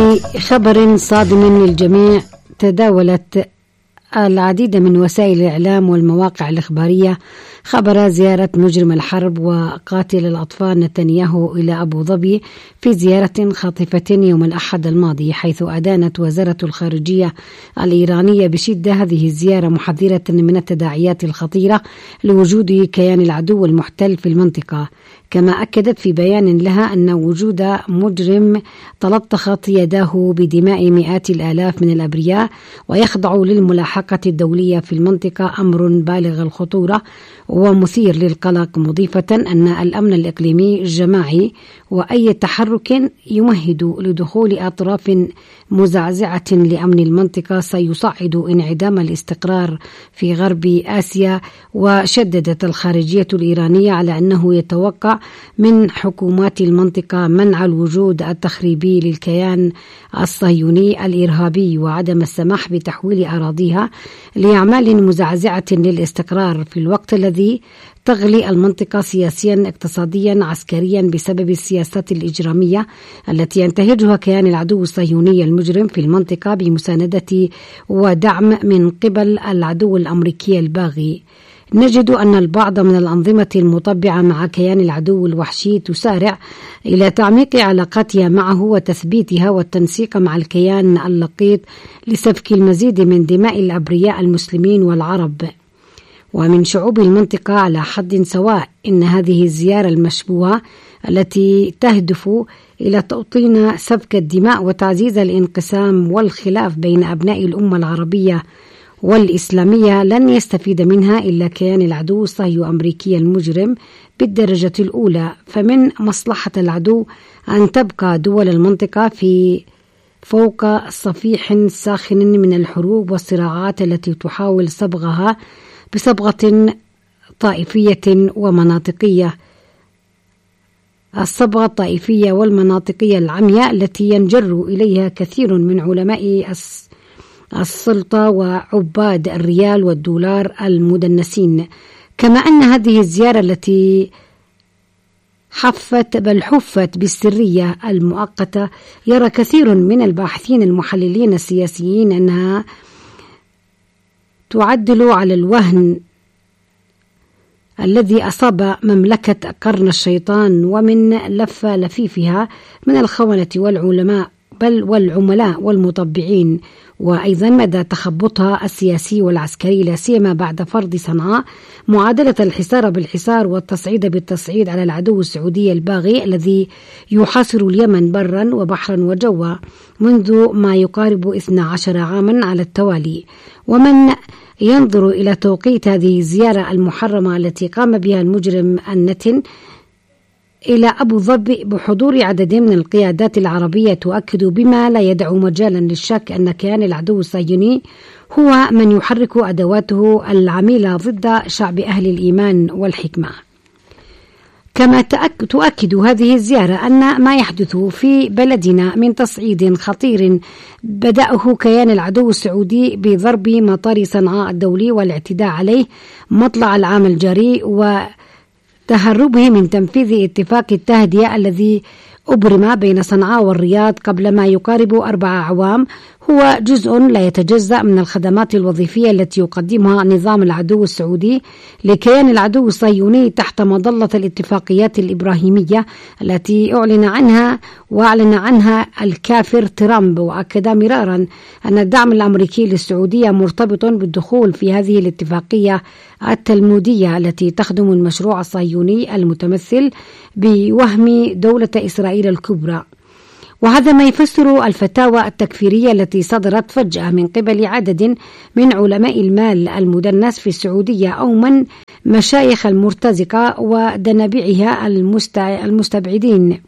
في خبر صادم للجميع، تداولت العديد من وسائل الإعلام والمواقع الإخبارية خبر زيارة مجرم الحرب وقاتل الأطفال نتنياهو إلى أبو ظبي في زيارة خاطفة يوم الأحد الماضي، حيث أدانت وزارة الخارجية الإيرانية بشدة هذه الزيارة، محذرة من التداعيات الخطيرة لوجود كيان العدو المحتل في المنطقة. كما أكدت في بيان لها أن وجود مجرم تلطخت يداه بدماء مئات الآلاف من الأبرياء ويخضع للملاحقة الدولية في المنطقة أمر بالغ الخطورة ومثير للقلق، مضيفة أن الأمن الإقليمي الجماعي وأي تحرك يمهد لدخول أطراف مزعزعة لأمن المنطقة سيصعد انعدام الاستقرار في غرب آسيا. وشددت الخارجية الإيرانية على أنه يتوقع من حكومات المنطقة منع الوجود التخريبي للكيان الصهيوني الإرهابي وعدم السماح بتحويل أراضيها لأعمال مزعزعة للاستقرار، في الوقت الذي تغلي المنطقة سياسيا، اقتصاديا، عسكريا بسبب السياسات الإجرامية التي ينتهجها كيان العدو الصهيوني المجرم في المنطقة بمساندة ودعم من قبل العدو الأمريكي الباغي. نجد أن البعض من الأنظمة المطبعة مع كيان العدو الوحشي تسارع إلى تعميق علاقاتها معه وتثبيتها والتنسيق مع الكيان اللقيط لسفك المزيد من دماء الأبرياء المسلمين والعرب ومن شعوب المنطقة على حد سواء. إن هذه الزيارة المشبوهة التي تهدف إلى توطين سفك الدماء وتعزيز الانقسام والخلاف بين أبناء الأمة العربية والإسلامية لن يستفيد منها إلا كيان العدو الصهيو-أمريكي المجرم بالدرجة الأولى، فمن مصلحة العدو أن تبقى دول المنطقة في فوق صفيح ساخن من الحروب والصراعات التي تحاول صبغها بصبغة طائفية ومناطقية، الصبغة الطائفية والمناطقية العمياء التي ينجر إليها كثير من علماء السلطة وعباد الريال والدولار المدنسين. كما أن هذه الزيارة التي حفت بالسرية المؤقتة يرى كثير من الباحثين المحللين السياسيين أنها تعدل على الوهن الذي أصاب مملكة قرن الشيطان ومن لفيفها من الخونة والعلماء بل والعملاء والمطبعين، وأيضا مدى تخبطها السياسي والعسكري لا سيما بعد فرض صنعاء معادلة الحصار بالحصار والتصعيد بالتصعيد على العدو السعودي الباغي الذي يحاصر اليمن برا وبحرا وجوا منذ ما يقارب 12 عاما على التوالي. ومن ينظر إلى توقيت هذه الزيارة المحرمة التي قام بها المجرم النتن إلى أبو ظبي بحضور عدد من القيادات العربية تؤكد بما لا يدع مجالا للشك أن كيان العدو الصهيوني هو من يحرك أدواته العميلة ضد شعب أهل الإيمان والحكمة. كما تؤكد هذه الزيارة أن ما يحدث في بلدنا من تصعيد خطير بدأه كيان العدو السعودي بضرب مطار صنعاء الدولي والاعتداء عليه مطلع العام الجاري وتهربه من تنفيذ اتفاق التهدئة الذي أبرم بين صنعاء والرياض قبل ما يقارب 4 أعوام، هو جزء لا يتجزأ من الخدمات الوظيفية التي يقدمها نظام العدو السعودي لكيان العدو الصهيوني تحت مظلة الاتفاقيات الإبراهيمية التي أعلن عنها الكافر ترامب، وأكد مرارا أن الدعم الأمريكي للسعودية مرتبط بالدخول في هذه الاتفاقية التلمودية التي تخدم المشروع الصهيوني المتمثل بوهم دولة إسرائيل الكبرى. وهذا ما يفسر الفتاوى التكفيرية التي صدرت فجأة من قبل عدد من علماء المال المدنس في السعودية أو من مشايخ المرتزقة ودنابعها المستبعدين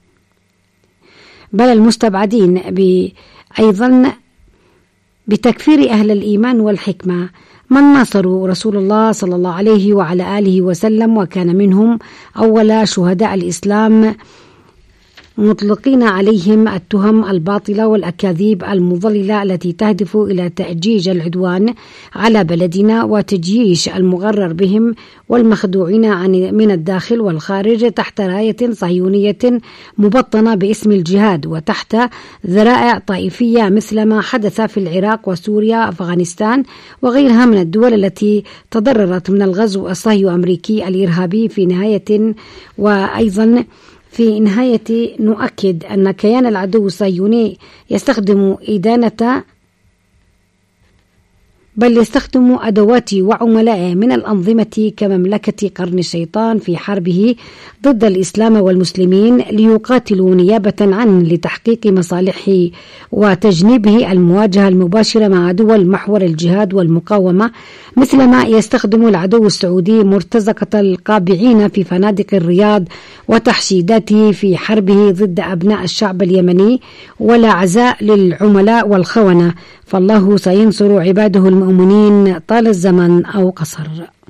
أيضا بتكفير أهل الإيمان والحكمة من ناصروا رسول الله صلى الله عليه وعلى آله وسلم وكان منهم أول شهداء الإسلام مطلقين عليهم التهم الباطلة والأكاذيب المضللة التي تهدف إلى تأجيج العدوان على بلدنا وتجييش المغرر بهم والمخدوعين من الداخل والخارج تحت راية صهيونية مبطنة باسم الجهاد وتحت ذرائع طائفية مثل ما حدث في العراق وسوريا وأفغانستان وغيرها من الدول التي تضررت من الغزو الصهيوني الأمريكي الإرهابي. في نهاية نؤكد أن كيان العدو الصهيوني يستخدم بل يستخدم أدوات وعملاء من الأنظمة كمملكة قرن الشيطان في حربه ضد الإسلام والمسلمين ليقاتلوا نيابة عنه لتحقيق مصالحه وتجنيبه المواجهة المباشرة مع دول محور الجهاد والمقاومة، مثلما يستخدم العدو السعودي مرتزقة القابعين في فنادق الرياض وتحشيداته في حربه ضد أبناء الشعب اليمني، ولا عزاء للعملاء والخونة، فالله سينصر عباده المؤمنين طال الزمن أو قصر.